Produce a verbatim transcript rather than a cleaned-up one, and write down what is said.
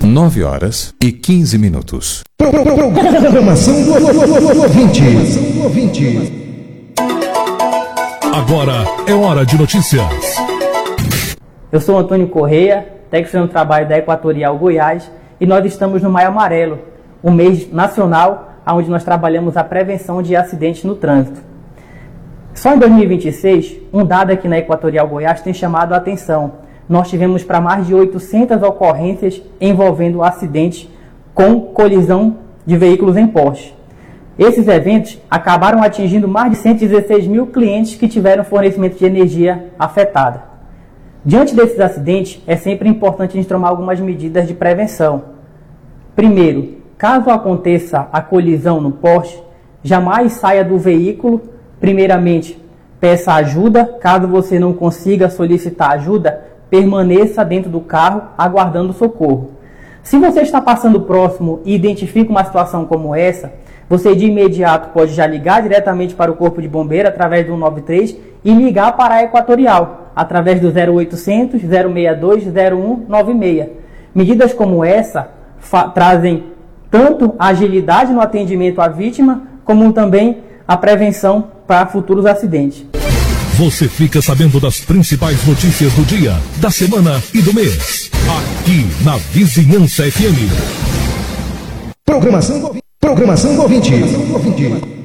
nove horas e quinze minutos. Programação do ouvinte. Agora é hora de notícias. Eu sou Antônio Correia, técnico no trabalho da Equatorial Goiás, e nós estamos no Maio Amarelo, um mês nacional onde nós trabalhamos a prevenção de acidentes no trânsito. Só em dois mil e vinte e seis, um dado aqui na Equatorial Goiás tem chamado a atenção. Nós tivemos para mais de oitocentas ocorrências envolvendo acidentes com colisão de veículos em poste. Esses eventos acabaram atingindo mais de cento e dezesseis mil clientes que tiveram fornecimento de energia afetada. Diante desses acidentes, é sempre importante a gente tomar algumas medidas de prevenção. Primeiro, caso aconteça a colisão no poste, jamais saia do veículo. Primeiramente, peça ajuda. Caso você não consiga solicitar ajuda, permaneça dentro do carro aguardando socorro. Se você está passando próximo e identifica uma situação como essa, você de imediato pode já ligar diretamente para o Corpo de Bombeiro através do um nove três e ligar para a Equatorial através do zero oitocentos, zero seis dois, zero um nove seis. Medidas como essa trazem tanto agilidade no atendimento à vítima, como também a prevenção para futuros acidentes. Você fica sabendo das principais notícias do dia, da semana e do mês, aqui na Vizinhança F M. Programação do ouvinte. Programação do ouvinte.